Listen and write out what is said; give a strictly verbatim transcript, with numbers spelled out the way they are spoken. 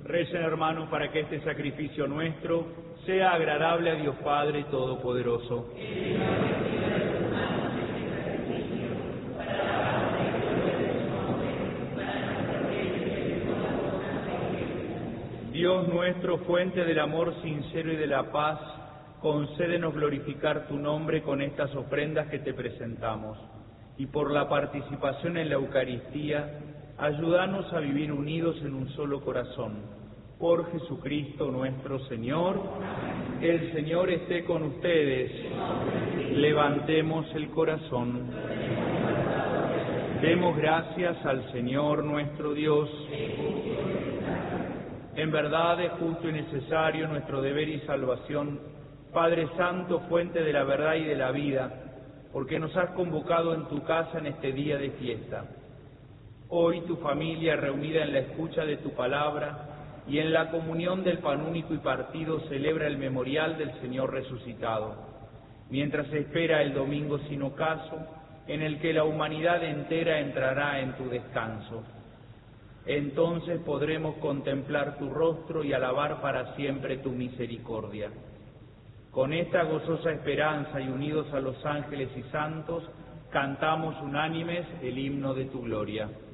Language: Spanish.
Recen, hermanos, para que este sacrificio nuestro sea agradable a Dios Padre Todopoderoso. Dios nuestro, fuente del amor sincero y de la paz, concédenos glorificar tu nombre con estas ofrendas que te presentamos, y por la participación en la Eucaristía, ayúdanos a vivir unidos en un solo corazón. Por Jesucristo nuestro Señor. El Señor esté con ustedes. Levantemos el corazón. Demos gracias al Señor nuestro Dios. En verdad es justo y necesario nuestro deber y salvación, Padre Santo, fuente de la verdad y de la vida, porque nos has convocado en tu casa en este día de fiesta. Hoy tu familia, reunida en la escucha de tu palabra y en la comunión del pan único y partido, celebra el memorial del Señor resucitado, mientras se espera el domingo sin ocaso, en el que la humanidad entera entrará en tu descanso. Entonces podremos contemplar tu rostro y alabar para siempre tu misericordia. Con esta gozosa esperanza y unidos a los ángeles y santos, cantamos unánimes el himno de tu gloria.